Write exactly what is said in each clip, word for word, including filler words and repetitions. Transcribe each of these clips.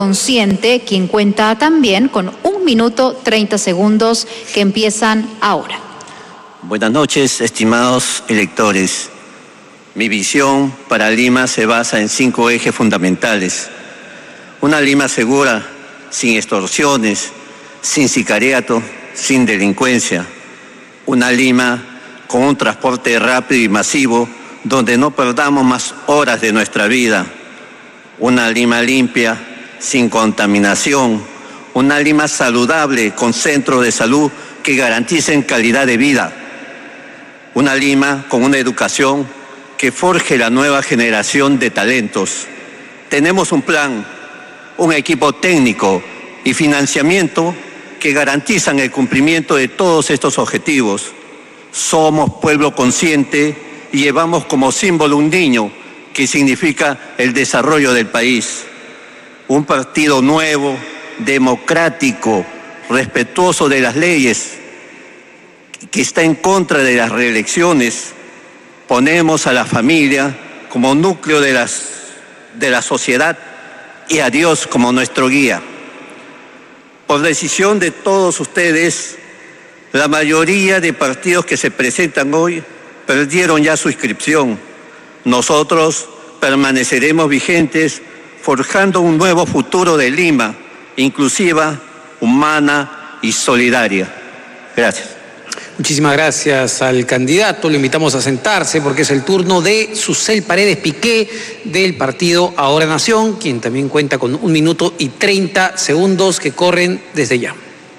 Consciente, quien cuenta también con un minuto treinta segundos que empiezan ahora. Buenas noches, estimados electores. Mi visión para Lima se basa en cinco ejes fundamentales. Una Lima segura, sin extorsiones, sin sicariato, sin delincuencia. Una Lima con un transporte rápido y masivo, donde no perdamos más horas de nuestra vida. Una Lima limpia, sin contaminación. Una Lima saludable, con centros de salud que garanticen calidad de vida. Una Lima con una educación que forje la nueva generación de talentos. Tenemos un plan, un equipo técnico y financiamiento que garantizan el cumplimiento de todos estos objetivos. Somos pueblo consciente y llevamos como símbolo un niño, que significa el desarrollo del país. Un partido nuevo, democrático, respetuoso de las leyes, que está en contra de las reelecciones. Ponemos a la familia como núcleo de, las, de la sociedad y a Dios como nuestro guía. Por decisión de todos ustedes, la mayoría de partidos que se presentan hoy perdieron ya su inscripción. Nosotros permaneceremos vigentes, forjando un nuevo futuro de Lima, inclusiva, humana y solidaria. Gracias. Muchísimas gracias al candidato. Lo invitamos a sentarse porque es el turno de Susel Paredes Piqué del partido Ahora Nación, quien también cuenta con un minuto y treinta segundos que corren desde ya.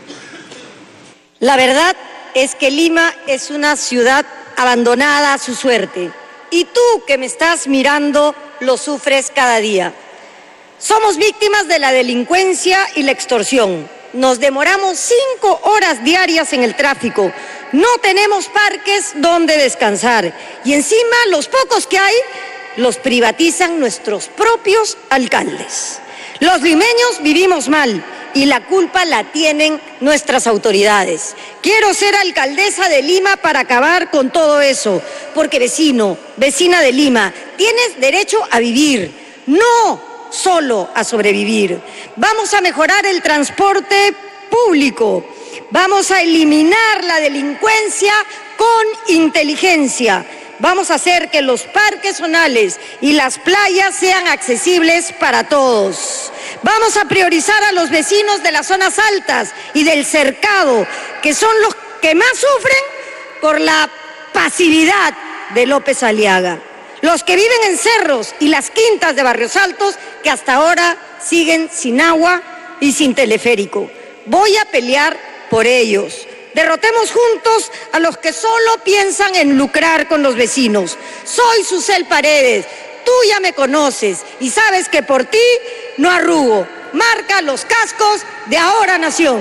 La verdad es que Lima es una ciudad abandonada a su suerte. Y tú que me estás mirando lo sufres cada día. Somos víctimas de la delincuencia y la extorsión. Nos demoramos cinco horas diarias en el tráfico. No tenemos parques donde descansar. Y encima, los pocos que hay, los privatizan nuestros propios alcaldes. Los limeños vivimos mal y la culpa la tienen nuestras autoridades. Quiero ser alcaldesa de Lima para acabar con todo eso. Porque vecino, vecina de Lima, tienes derecho a vivir. No solo a sobrevivir. Vamos a mejorar el transporte público. Vamos a eliminar la delincuencia con inteligencia. Vamos a hacer que los parques zonales y las playas sean accesibles para todos. Vamos a priorizar a los vecinos de las zonas altas y del cercado, que son los que más sufren por la pasividad de López Aliaga. Los que viven en cerros y las quintas de Barrios Altos, que hasta ahora siguen sin agua y sin teleférico. Voy a pelear por ellos. Derrotemos juntos a los que solo piensan en lucrar con los vecinos. Soy Susel Paredes, tú ya me conoces y sabes que por ti no arrugo. Marca los cascos de Ahora Nación.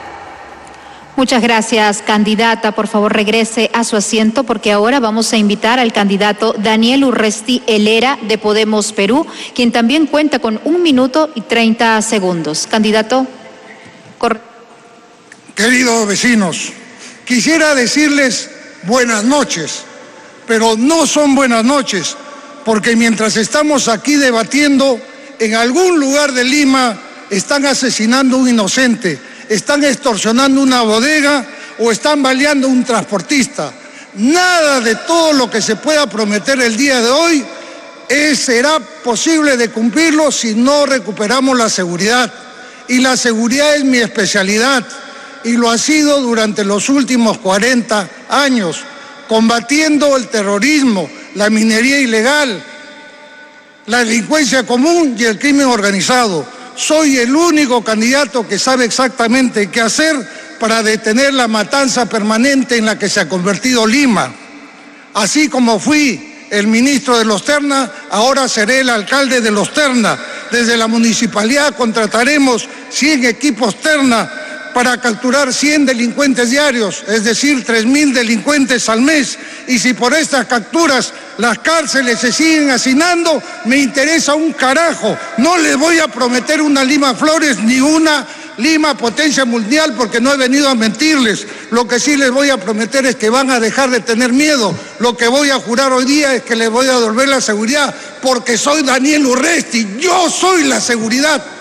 Muchas gracias, candidata. Por favor, regrese a su asiento porque ahora vamos a invitar al candidato Daniel Urresti Helera de Podemos Perú, quien también cuenta con un minuto y treinta segundos. Candidato, corre. Queridos vecinos, quisiera decirles buenas noches, pero no son buenas noches, porque mientras estamos aquí debatiendo, en algún lugar de Lima están asesinando a un inocente, están extorsionando una bodega o están baleando a un transportista. Nada de todo lo que se pueda prometer el día de hoy es, será posible de cumplirlo si no recuperamos la seguridad. Y la seguridad es mi especialidad y lo ha sido durante los últimos cuarenta años, combatiendo el terrorismo, la minería ilegal, la delincuencia común y el crimen organizado. Soy el único candidato que sabe exactamente qué hacer para detener la matanza permanente en la que se ha convertido Lima. Así como fui el ministro de Los Terna, ahora seré el alcalde de Los Terna. Desde la municipalidad contrataremos cien equipos Terna para capturar cien delincuentes diarios, es decir, tres mil delincuentes al mes. Y si por estas capturas las cárceles se siguen hacinando, me interesa un carajo. No les voy a prometer una Lima Flores ni una Lima potencia mundial porque no he venido a mentirles. Lo que sí les voy a prometer es que van a dejar de tener miedo. Lo que voy a jurar hoy día es que les voy a devolver la seguridad porque soy Daniel Urresti. Yo soy la seguridad.